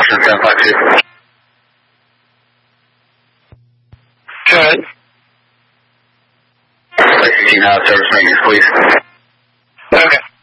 Washington 1052. Go ahead. Service maintenance, please. Okay.